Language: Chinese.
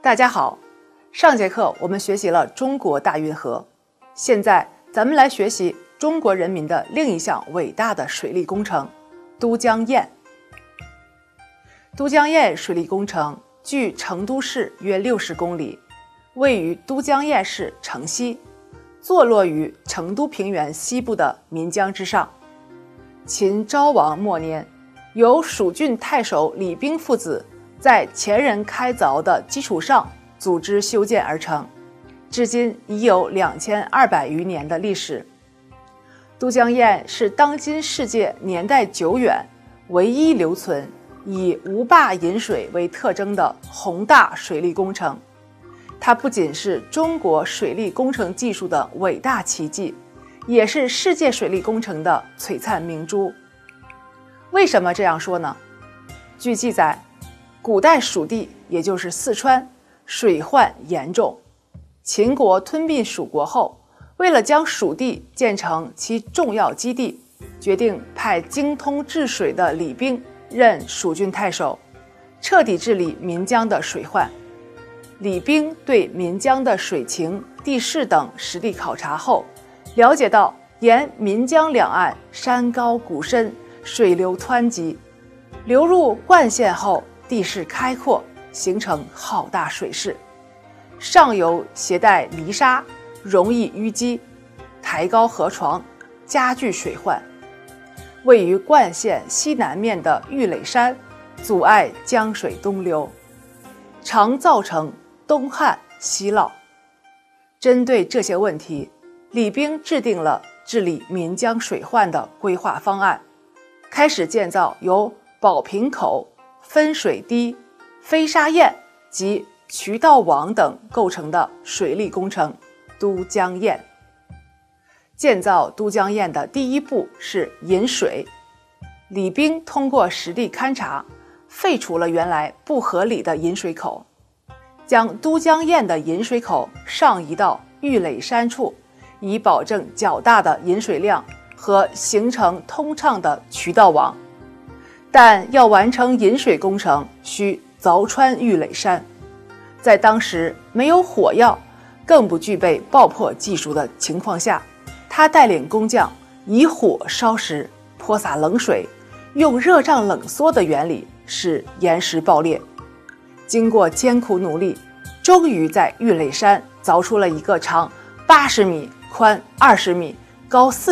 大家好，上节课我们学习了中国大运河，现在咱们来学习中国人民的另一项伟大的水利工程——都江堰。都江堰水利工程距成都市约60公里，位于都江堰市城西，坐落于成都平原西部的岷江之上。秦昭王末年，由蜀郡太守李冰父子在前人开凿的基础上组织修建而成，至今已有2200余年的历史。都江堰是当今世界年代久远、唯一留存以无坝引水为特征的宏大水利工程。它不仅是中国水利工程技术的伟大奇迹，也是世界水利工程的璀璨明珠。为什么这样说呢？据记载，古代蜀地，也就是四川，水患严重。秦国吞并蜀国后，为了将蜀地建成其重要基地，决定派精通治水的李冰任蜀郡太守，彻底治理岷江的水患。李冰对岷江的水情、地势等实地考察后，了解到沿岷江两岸山高谷深，水流湍急，流入灌县后地势开阔，形成浩大水势，上游携带泥沙，容易淤积，抬高河床，加剧水患。位于灌县西南面的玉垒山阻碍江水东流，常造成东旱西涝。针对这些问题，李冰制定了治理岷江水患的规划方案，开始建造由宝瓶口、分水堤、飞沙堰及渠道网等构成的水利工程都江堰。建造都江堰的第一步是引水。李冰通过实地勘察，废除了原来不合理的引水口，将都江堰的引水口上移到玉垒山处，以保证较大的引水量和形成通畅的渠道网。但要完成引水工程，需凿穿玉垒山，在当时没有火药，更不具备爆破技术的情况下，他带领工匠以火烧石，泼洒冷水，用热胀冷缩的原理使岩石爆裂。经过艰苦努力，终于在玉垒山凿出了一个长80米、宽20米、高40